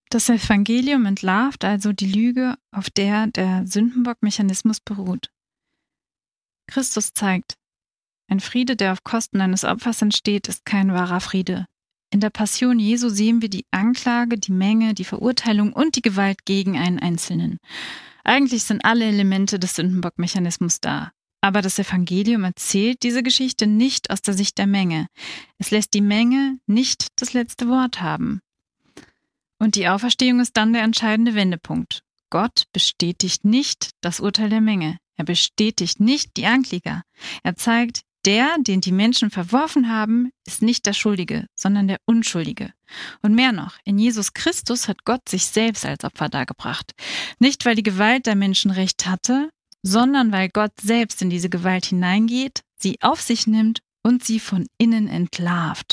Das Evangelium entlarvt also die Lüge, auf der der Sündenbock-Mechanismus beruht. Christus zeigt, ein Friede, der auf Kosten eines Opfers entsteht, ist kein wahrer Friede. In der Passion Jesu sehen wir die Anklage, die Menge, die Verurteilung und die Gewalt gegen einen Einzelnen. Eigentlich sind alle Elemente des Sündenbock-Mechanismus da. Aber das Evangelium erzählt diese Geschichte nicht aus der Sicht der Menge. Es lässt die Menge nicht das letzte Wort haben. Und die Auferstehung ist dann der entscheidende Wendepunkt. Gott bestätigt nicht das Urteil der Menge. Er bestätigt nicht die Ankläger. Er zeigt, der, den die Menschen verworfen haben, ist nicht der Schuldige, sondern der Unschuldige. Und mehr noch, in Jesus Christus hat Gott sich selbst als Opfer dargebracht. Nicht, weil die Gewalt der Menschen recht hatte, sondern weil Gott selbst in diese Gewalt hineingeht, sie auf sich nimmt und sie von innen entlarvt.